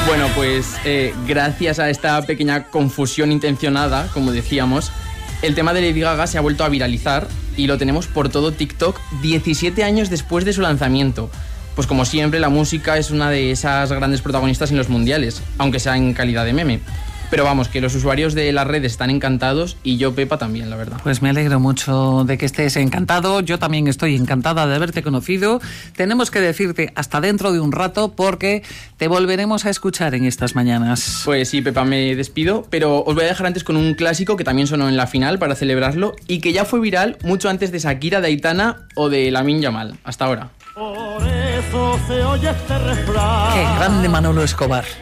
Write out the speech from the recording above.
Bueno, pues gracias a esta pequeña confusión intencionada, como decíamos, el tema de Lady Gaga se ha vuelto a viralizar y lo tenemos por todo TikTok 17 años después de su lanzamiento. Pues como siempre, la música es una de esas grandes protagonistas en los mundiales, aunque sea en calidad de meme. Pero vamos, que los usuarios de las redes están encantados y yo, Pepa, también, la verdad. Pues me alegro mucho de que estés encantado. Yo también estoy encantada de haberte conocido. Tenemos que decirte hasta dentro de un rato porque te volveremos a escuchar en estas mañanas. Pues sí, Pepa, me despido, pero os voy a dejar antes con un clásico que también sonó en la final para celebrarlo y que ya fue viral mucho antes de Shakira, de Aitana o de Lamine Yamal. Hasta ahora. Por eso se oye este refrán. Qué grande Manolo Escobar.